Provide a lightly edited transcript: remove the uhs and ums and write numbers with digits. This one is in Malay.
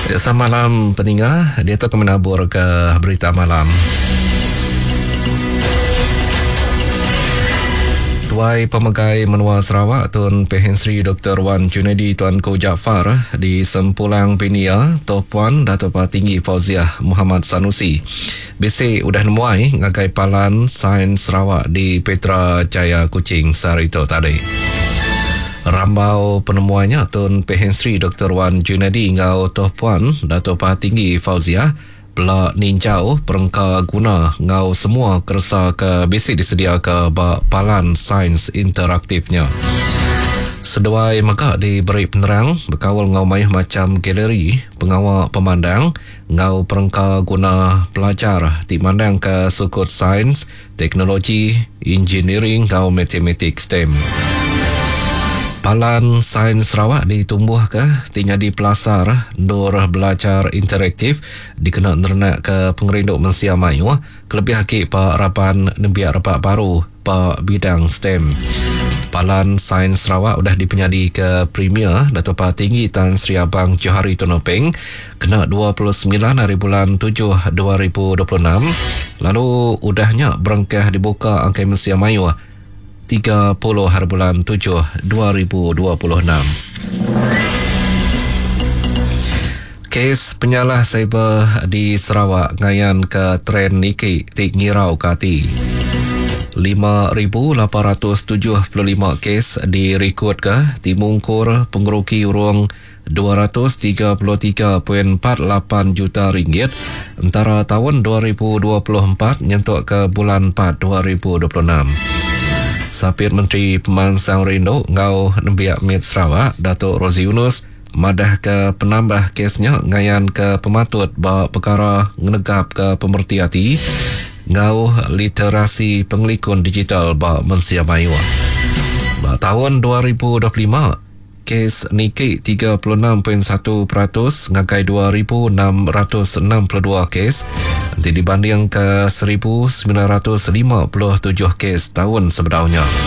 Selamat malam pendengar, dia tu akan menabur ke berita malam. Tuai Pemegai Menua Sarawak Tun Pehen Sri Dr. Wan Junedi Tuanku Jaafar di Sempulang Pinia Toh Puan Dato' Tinggi Fauziah Muhammad Sanusi bisik udah nemuai ngagai palan Sains Sarawak di Petra Jaya Kuching sehari itu tadi. Rambau penemuannya Tun Pehen Sri Dr. Wan Junedi ngau Toh Puan Dato' Tinggi Fauziah pelak ninjau perengka guna ngau semua kersa ke basic disedia ke palan sains interaktifnya. Seduai megak diberi penerang berkawal ngau mayah macam galeri pengawal pemandang ngau perengka guna pelajar dimandang ke sukut sains, teknologi, engineering ngau matematik STEM. Palan Sains Sarawak ditumbuh ke di pelasar Nur Belajar Interaktif dikena nernak ke pengerinduk Mensia Mayu kelebih hakik pak rapan nembiak rapat baru pak bidang STEM. Palan Sains Sarawak sudah dipenyadi ke Premier Dato' Tinggi Tan Sri Abang Johari Tonopeng kena 29 hari bulan 7 2026 lalu udahnya berengkah dibuka Angkai Mensia Mayu 30 hari bulan 7 2026. Kes penyalah cyber di Sarawak ngayan ke tren Niki Tik Ngirau Kati. 5,875 kes direkod ke dimungkur pengeruki urung 233.48 juta ringgit antara tahun 2024 nyentuk ke bulan 4 2026. Sapir Menteri Pemansang Rendo ngau Nembiak Mit Sarawak Datuk Rozi Yunus madah ke penambah kesnya ngayan ke pematut bawa perkara ngenegap ke pemerti hati ngau literasi pengelikun digital bawa Mensia Mayu. Bawa tahun 2025 kes Niki 36.1% ngagai 2,662 kes dibanding ke 1,957 kes tahun sebelumnya.